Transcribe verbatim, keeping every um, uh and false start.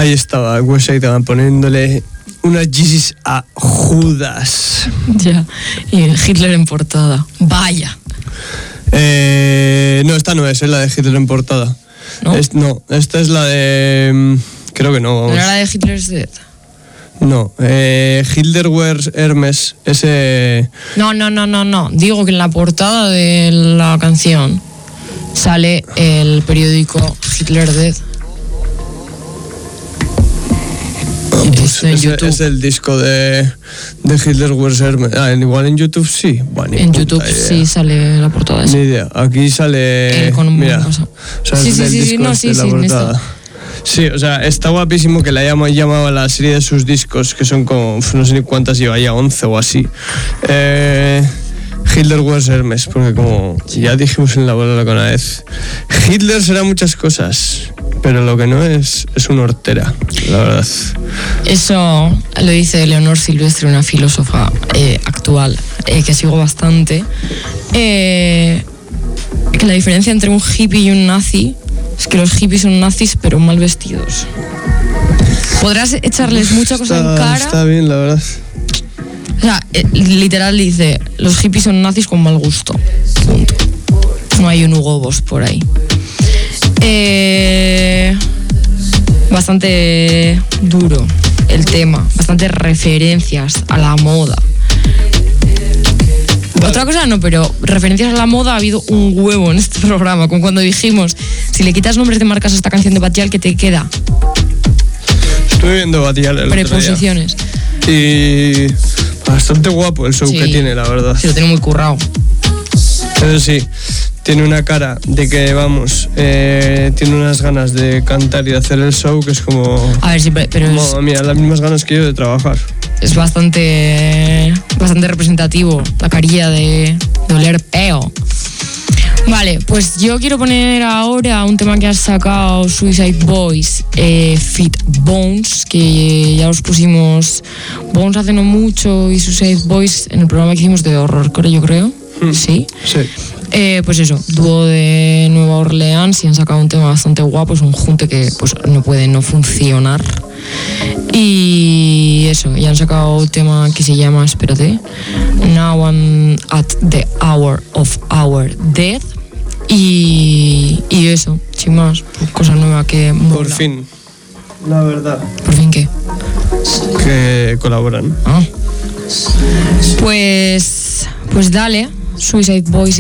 Ahí estaba West Side Gun poniéndole unas Yeezys a Judas. Ya, y Hitler en portada. Vaya. Eh, no, esta no es, es la de Hitler en portada. ¿No? Es, no, esta es la de... Creo que no, vamos. ¿No era la de Hitler's Dead? No, eh, Hitler wears Hermes, ese... No, no, no, no, no. Digo que en la portada de la canción sale el periódico Hitler's Dead. Pues en ese YouTube. es el disco de, de Hitler wears Hermes. Ah, igual en YouTube sí. Bueno, En YouTube idea. Sí sale la portada esa. Ni idea. Aquí sale... Eh, con un mira, cosa. o sea, Sí, es sí, del sí, sí, disco no, este, sí, la sí, portada. Sí, o sea, está guapísimo que la haya llamado a la serie de sus discos, que son como, no sé ni cuántas lleva, ya once o así. Eh, Hitler wears Hermes, porque como ya dijimos en la bola con la vez, Hitler será muchas cosas, pero lo que no es, es una hortera, la verdad. Eso lo dice Leonor Silvestre, una filósofa eh, actual, eh, que sigo bastante, eh, que la diferencia entre un hippie y un nazi es que los hippies son nazis pero mal vestidos. Podrás echarles mucha cosa está, en cara. Está bien, la verdad. O sea, eh, literal dice, los hippies son nazis con mal gusto. Punto. No hay un Hugo Boss por ahí. Eh, bastante duro el tema, bastantes referencias a la moda. Vale. Otra cosa no, pero referencias a la moda ha habido un huevo en este programa, como cuando dijimos, si le quitas nombres de marcas a esta canción de Batial, ¿qué te queda? Estuve viendo Batial el Preposiciones. Otro día. Y bastante guapo el show sí, que tiene, la verdad. Sí, lo tiene muy currado. Pero sí, tiene una cara de que, vamos, eh, tiene unas ganas de cantar y de hacer el show que es como... A ver, sí, pero como, es... Mira, las mismas ganas que yo de trabajar. Es bastante, bastante representativo, la carilla de, de oler peo. Vale, pues yo quiero poner ahora un tema que has sacado, Suicide Boys, eh, Fit Bones, que ya os pusimos Bones hace no mucho y Suicide Boys en el programa que hicimos de horrorcore, yo creo. Hmm. Sí. Sí. Eh, pues eso, dúo de Nueva Orleans y han sacado un tema bastante guapo, es un junte que pues no puede no funcionar. Y eso, y han sacado un tema que se llama, espérate, Now I'm at the Hour of Our Death. Y, y eso, sin más, pues cosa nueva que mola. Por fin, la verdad. ¿Por fin qué? Que colaboran. Ah. Pues, pues dale, Suicide Boys.